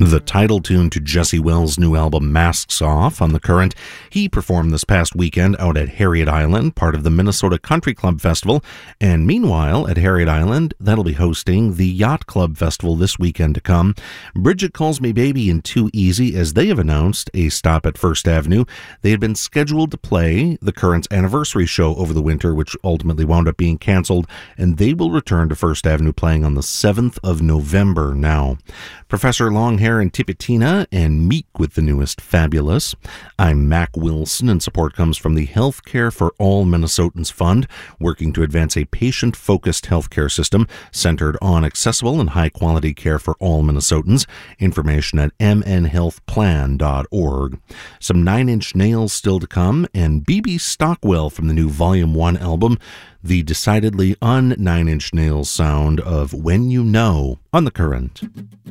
The title tune to Jesse Wells' new album Masks Off on The Current. He performed this past weekend out at Harriet Island, part of the Minnesota Country Club Festival. And meanwhile, at Harriet Island, that'll be hosting the Yacht Club Festival this weekend to come. Bridget Calls Me Baby and Too Easy, as they have announced a stop at First Avenue. They had been scheduled to play The Current's anniversary show over the winter, which ultimately wound up being canceled, and they will return to First Avenue playing on the 7th of November now. Professor Longhair and Tipitina and Meek with the newest Fabulous. I'm Mac Wilson, and support comes from the Healthcare for All Minnesotans Fund, working to advance a patient-focused healthcare system centered on accessible and high-quality care for all Minnesotans. Information at mnhealthplan.org. Some Nine Inch Nails still to come, and B.B. Stockwell from the new Volume 1 album, the decidedly un-Nine Inch Nails sound of When You Know on The Current.